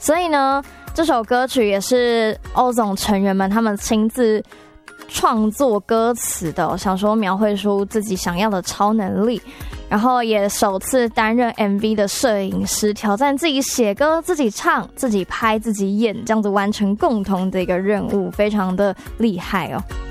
所以呢，这首歌曲也是欧总成员们他们亲自创作歌词的，想说描绘出自己想要的超能力，然后也首次担任 MV 的摄影师，挑战自己写歌、自己唱、自己拍、自己演，这样子完成共同的一个任务，非常的厉害哦。